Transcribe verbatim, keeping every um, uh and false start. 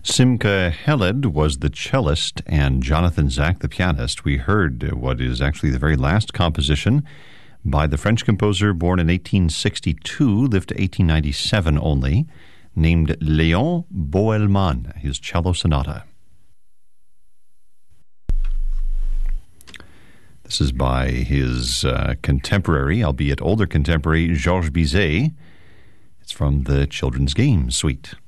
Simca Heled was the cellist and Jonathan Zach the pianist. We heard what is actually the very last composition by the French composer born in eighteen sixty-two, lived to eighteen ninety-seven only, named Léon Boëlmann, his cello sonata. This is by his uh, contemporary, albeit older contemporary, Georges Bizet. It's from the Children's Game Suite.